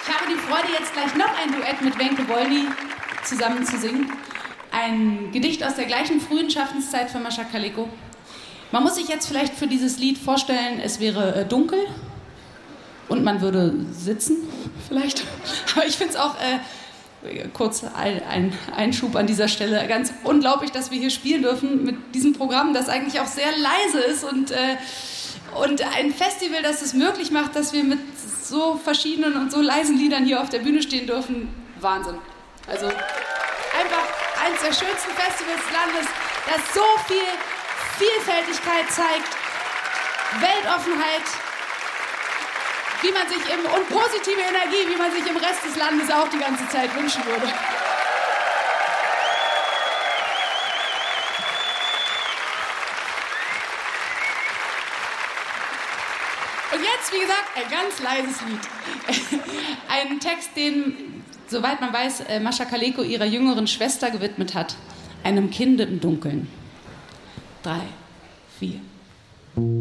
Ich habe die Freude, jetzt gleich noch ein Duett mit Wenke Wolny zusammen zu singen. Ein Gedicht aus der gleichen frühen Schaffenszeit von Mascha Kaleko. Man muss sich jetzt vielleicht für dieses Lied vorstellen, es wäre dunkel und man würde sitzen vielleicht. Aber ich finde es auch, kurz ein Einschub an dieser Stelle, ganz unglaublich, dass wir hier spielen dürfen mit diesem Programm, das eigentlich auch sehr leise ist und ein Festival, das es möglich macht, dass wir mit so verschiedenen und so leisen Liedern hier auf der Bühne stehen dürfen. Wahnsinn. Also einfach eines der schönsten Festivals des Landes, das so viel Vielfältigkeit zeigt, Weltoffenheit, wie man sich und positive Energie, wie man sich im Rest des Landes auch die ganze Zeit wünschen würde. Und jetzt, wie gesagt, ein ganz leises Lied. Ein Text, den, soweit man weiß, Mascha Kaleko ihrer jüngeren Schwester gewidmet hat. Einem Kinde im Dunkeln. 3, 4.